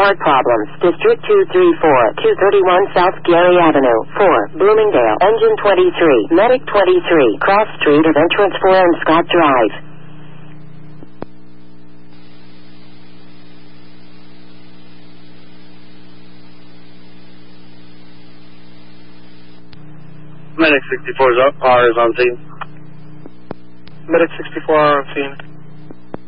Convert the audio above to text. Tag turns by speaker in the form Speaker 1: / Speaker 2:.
Speaker 1: power problems. District 234, 231 South Gary Avenue. 4, Bloomingdale. Engine 23, Medic 23, Cross Street of Entrance 4 and Scott Drive.
Speaker 2: Medic 64 is on scene.
Speaker 3: Medic 64 on scene.